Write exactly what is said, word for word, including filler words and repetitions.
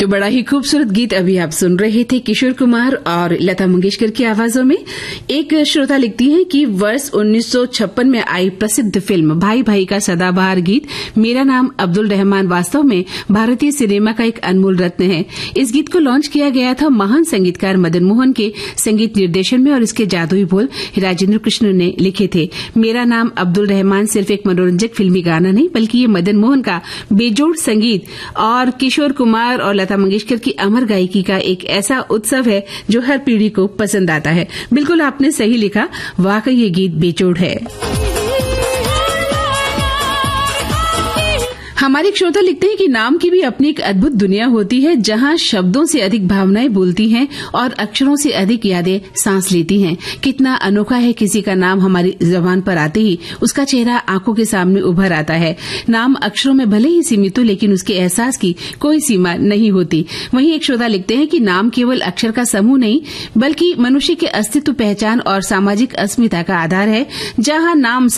तो बड़ा ही खूबसूरत गीत अभी आप सुन रहे थे किशोर कुमार और लता मंगेशकर की आवाजों में। एक श्रोता लिखती हैं कि वर्ष उन्नीस सौ छप्पन में आई प्रसिद्ध फिल्म भाई भाई का सदाबहार गीत मेरा नाम अब्दुल रहमान वास्तव में भारतीय सिनेमा का एक अनमोल रत्न है। इस गीत को लॉन्च किया गया था महान संगीतकार मदन मोहन के संगीत निर्देशन में और इसके जादुई बोल राजेंद्र कृष्ण ने लिखे थे। मेरा नाम अब्दुल रहमान सिर्फ एक मनोरंजक फिल्मी गाना नहीं बल्कि ये मदन मोहन का बेजोड़ संगीत और किशोर कुमार और लता मंगेशकर की अमर गायकी का एक ऐसा उत्सव है जो हर पीढ़ी को पसंद आता है। बिल्कुल आपने सही लिखा, वाकई ये गीत बेजोड़ है। हमारे एक श्रोता लिखते हैं कि नाम की भी अपनी एक अद्भुत दुनिया होती है जहां शब्दों से अधिक भावनाएं बोलती हैं और अक्षरों से अधिक यादें सांस लेती हैं। कितना अनोखा है किसी का नाम हमारी जबान पर आते ही उसका चेहरा आंखों के सामने उभर आता है। नाम अक्षरों में भले ही सीमित हो लेकिन उसके एहसास की कोई सीमा नहीं होती। वहीं एक श्रोता लिखते हैं कि नाम केवल अक्षर का समूह नहीं बल्कि मनुष्य के अस्तित्व, पहचान और सामाजिक अस्मिता का आधार है। जहां नाम